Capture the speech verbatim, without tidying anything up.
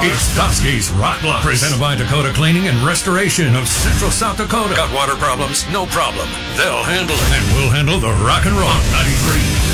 It's Dusky's Rock Block, presented by Dakota Cleaning and Restoration of Central South Dakota. Got water problems? No problem. They'll handle it. And we'll handle the rock and roll. ninety-three